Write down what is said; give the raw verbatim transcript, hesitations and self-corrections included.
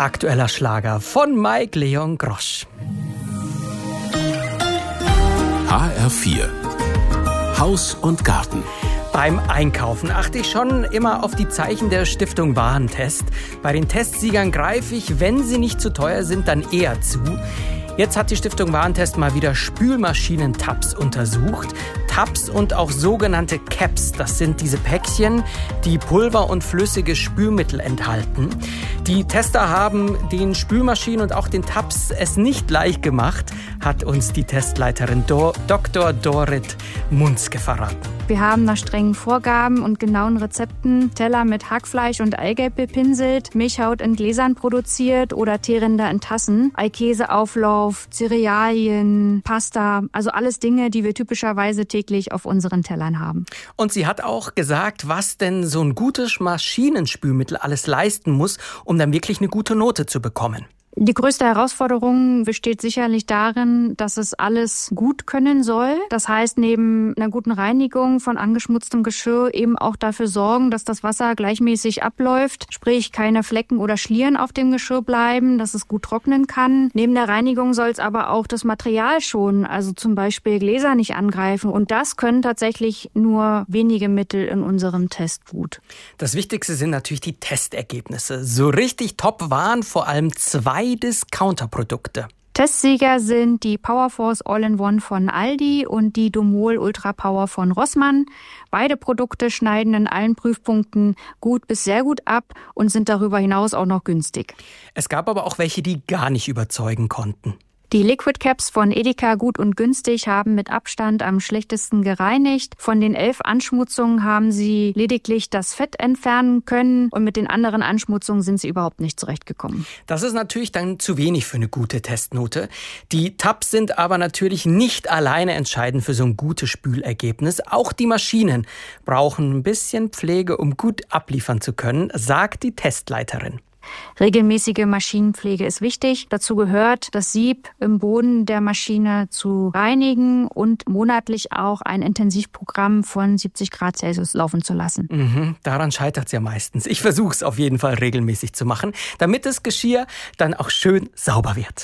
Aktueller Schlager von Mike Leon Grosch. H R vier Haus und Garten. Beim Einkaufen achte ich schon immer auf die Zeichen der Stiftung Warentest. Bei den Testsiegern greife ich, wenn sie nicht zu teuer sind, dann eher zu. Jetzt hat die Stiftung Warentest mal wieder Spülmaschinen-Tabs untersucht. Tabs und auch sogenannte Caps, das sind diese Päckchen, die Pulver und flüssige Spülmittel enthalten. Die Tester haben den Spülmaschinen und auch den Tabs es nicht leicht gemacht, hat uns die Testleiterin Do- Doktor Dorit Munzke verraten. Wir haben nach strengen Vorgaben und genauen Rezepten Teller mit Hackfleisch und Eigelb bepinselt, Milchhaut in Gläsern produziert oder Teerinder in Tassen, Eikäseauflauf, Cerealien, Pasta, also alles Dinge, die wir typischerweise täglich auf unseren Tellern haben. Und sie hat auch gesagt, was denn so ein gutes Maschinenspülmittel alles leisten muss, um dann wirklich eine gute Note zu bekommen. Die größte Herausforderung besteht sicherlich darin, dass es alles gut können soll. Das heißt, neben einer guten Reinigung von angeschmutztem Geschirr eben auch dafür sorgen, dass das Wasser gleichmäßig abläuft, sprich keine Flecken oder Schlieren auf dem Geschirr bleiben, dass es gut trocknen kann. Neben der Reinigung soll es aber auch das Material schonen, also zum Beispiel Gläser nicht angreifen. Und das können tatsächlich nur wenige Mittel in unserem Test gut. Das Wichtigste sind natürlich die Testergebnisse. So richtig top waren vor allem zwei Discounter-Produkte. Testsieger sind die Powerforce All-in-One von Aldi und die Domol Ultra Power von Rossmann. Beide Produkte schneiden in allen Prüfpunkten gut bis sehr gut ab und sind darüber hinaus auch noch günstig. Es gab aber auch welche, die gar nicht überzeugen konnten. Die Liquid Caps von Edeka Gut und Günstig haben mit Abstand am schlechtesten gereinigt. Von den elf Anschmutzungen haben sie lediglich das Fett entfernen können und mit den anderen Anschmutzungen sind sie überhaupt nicht zurechtgekommen. Das ist natürlich dann zu wenig für eine gute Testnote. Die Tabs sind aber natürlich nicht alleine entscheidend für so ein gutes Spülergebnis. Auch die Maschinen brauchen ein bisschen Pflege, um gut abliefern zu können, sagt die Testleiterin. Regelmäßige Maschinenpflege ist wichtig. Dazu gehört, das Sieb im Boden der Maschine zu reinigen und monatlich auch ein Intensivprogramm von siebzig Grad Celsius laufen zu lassen. Mhm, daran scheitert es ja meistens. Ich versuche es auf jeden Fall regelmäßig zu machen, damit das Geschirr dann auch schön sauber wird.